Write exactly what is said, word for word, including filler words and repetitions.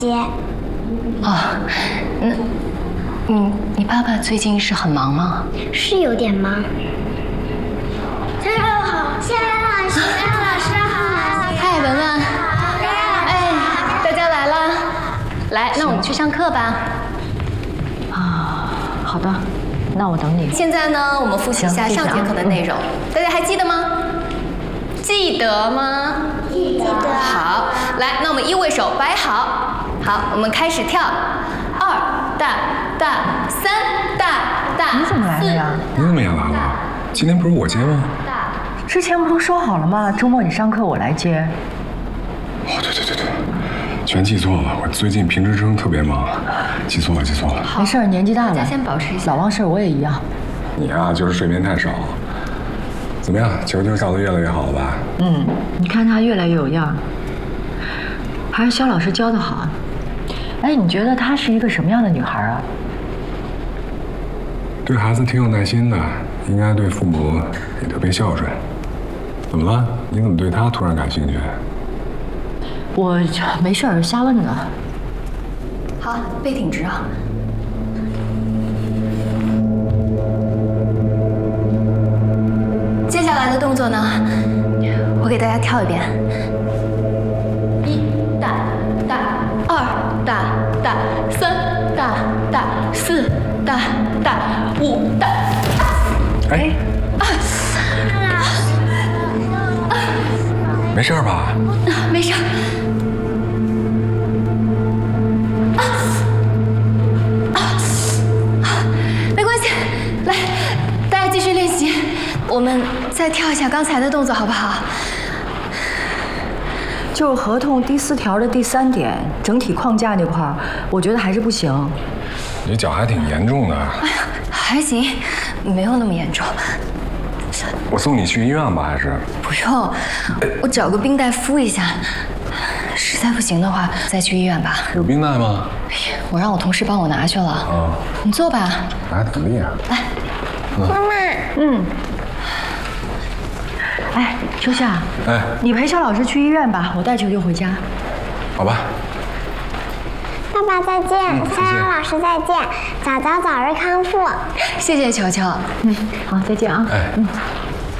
姐。 哦，那，嗯，你爸爸最近是很忙吗？ 是有点忙。夏夏好，夏夏老师，夏夏老师好。 嗨，文文。哎，大家来了，来，那我们去上课吧。 啊，好的，那我等你。 现在呢，我们复习一下上节课的内容，大家还记得吗？记得吗？ 记得。 好，来，那我们一位手摆好，好，我们开始跳，二大大，三大大， 你怎么来了呀？ 你怎么也来了？今天不是我接吗？ 之前不都说好了吗？周末你上课我来接。 哦，对对对对，全记错了。我最近评职称特别忙，记错了记错了。 没事，年纪大了， 大家先保持一下。 老忘事，我也一样。 你啊，就是睡眠太少。怎么样，球球上的越来越好了吧？ 嗯，你看她越来越有样，还是肖老师教的好。哎，你觉得她是一个什么样的女孩啊？ 对孩子挺有耐心的，应该对父母也特别孝顺。怎么了？你怎么对她突然感兴趣？ 我没事儿，瞎问的。 好，背挺直啊。接下来的动作呢，我给大家跳一遍：一大大，二大大，三大大，四大大，五大。 哎，没事吧？ 没事。没关系，来，大家继续练习。我们再跳一下刚才的动作，好不好？ 就是合同第四条的第三点，整体框架那块儿，我觉得还是不行。 你脚还挺严重的。 哎呀，还行，没有那么严重。 我送你去医院吧，还是？ 不用，我找个冰袋敷一下。实在不行的话，再去医院吧。 有冰袋吗？ 我让我同事帮我拿去了。 啊， 你坐吧。 还挺厉害。 来， 妈妈。 嗯。哎，秋夏， 哎， 你陪肖老师去医院吧，我带球球回家。 好吧。 爸爸再见，夏夏老师再见，早早早日康复。 谢谢球球。 嗯，好，再见啊。 哎， 嗯。